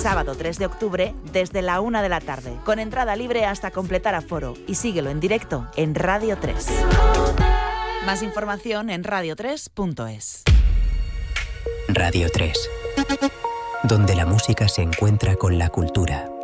sábado 3 de octubre desde la 1 de la tarde, con entrada libre hasta completar aforo, y síguelo en directo en Radio 3. Más información en radio3.es. Radio 3, donde la música se encuentra con la cultura.